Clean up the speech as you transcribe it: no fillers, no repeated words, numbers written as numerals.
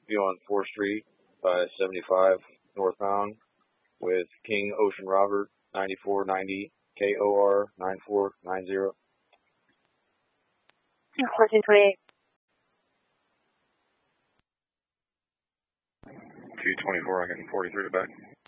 be on 4th Street by 75 northbound with King Ocean Robert 9490 KOR 9490. 1428. 224, I'm getting 43 to back.